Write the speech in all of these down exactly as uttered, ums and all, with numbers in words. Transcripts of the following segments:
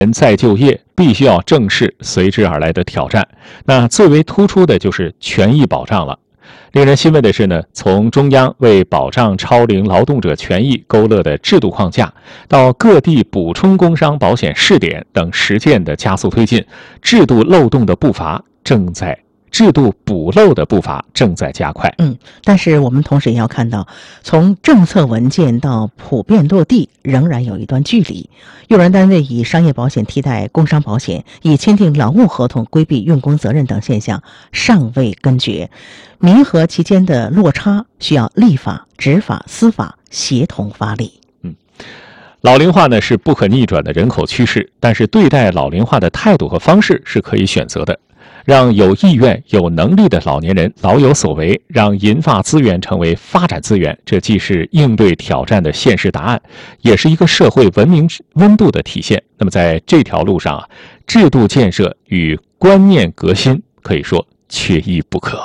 人再就业必须要正视随之而来的挑战。那最为突出的就是权益保障了。令人欣慰的是呢，从中央为保障超龄劳动者权益勾勒的制度框架，到各地补充工伤保险试点等实践的加速推进，制度漏洞的步伐正在制度补漏的步伐正在加快。 嗯，但是我们同时也要看到，从政策文件到普遍落地，仍然有一段距离。用人单位以商业保险替代工伤保险，以签订劳务合同规避用工责任等现象尚未根绝，民和其间的落差需要立法、执法、司法协同发力。 嗯，老龄化呢是不可逆转的人口趋势，但是对待老龄化的态度和方式是可以选择的。让有意愿、有能力的老年人老有所为，让银发资源成为发展资源，这既是应对挑战的现实答案，也是一个社会文明温度的体现。那么在这条路上啊，制度建设与观念革新可以说缺一不可。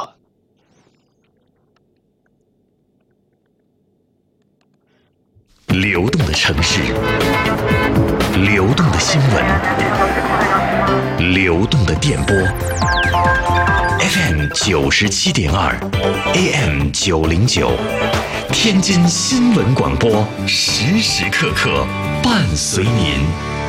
流动的城市，流动的新闻，流动的电波 ，F M 九十七点二 ，A M 九零九，天津新闻广播，时时刻刻伴随您。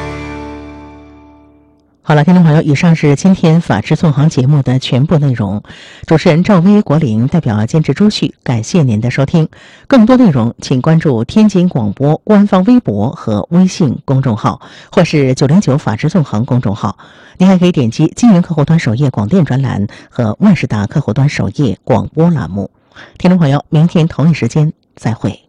好了，听众朋友，以上是今天法治纵横节目的全部内容。主持人赵薇、国林代表监制朱旭，感谢您的收听。更多内容请关注天津广播官方微博和微信公众号，或是九零九法治纵横公众号。您还可以点击金源客户端首页广电专栏和万事达客户端首页广播栏目。听众朋友，明天同一时间再会。